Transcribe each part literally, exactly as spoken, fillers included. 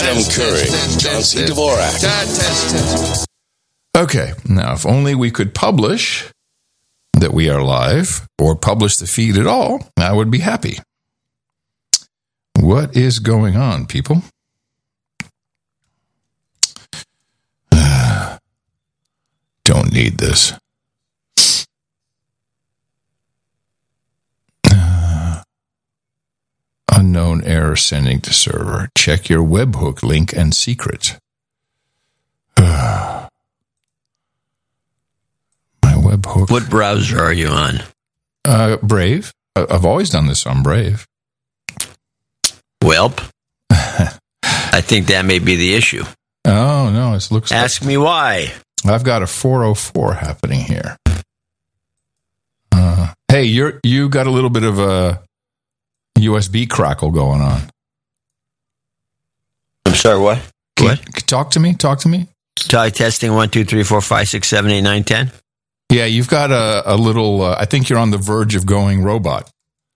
Adam Curry, John C. Dvorak. Okay, now if only we could publish that we are live or publish the feed at all, I would be happy. What is going on, people? Don't need this. Uh, unknown error sending to server. Check your webhook link and secret. Uh, my webhook. What browser are you on? Uh, Brave. I've always done this on Brave. Welp. I think that may be the issue. Oh, no, it looks Ask like... me why. I've got a four oh four happening here. Uh, hey, you're you got a little bit of a U S B crackle going on. I'm sorry, what? Can, what? Talk to me, talk to me. Try testing one, two, three, four, five, six, seven, eight, nine, ten. Yeah, you've got a, a little, uh, I think you're on the verge of going robot.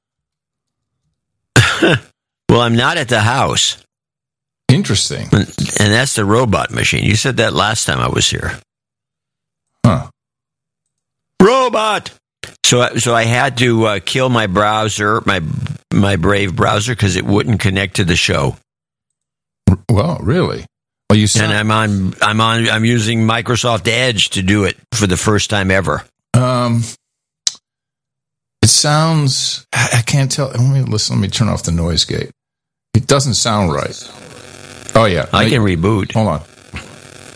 Well, I'm not at the house. Interesting. And, and that's the robot machine. You said that last time I was here. Huh. Robot! So, so I had to uh, kill my browser, my my Brave browser, because it wouldn't connect to the show. Well, really? Well, you sound- and I'm on, I'm on, I'm using Microsoft Edge to do it for the first time ever. Um, it sounds. I can't tell. Let me listen. Let me turn off the noise gate. It doesn't sound right. Oh yeah, I can reboot. Hold on.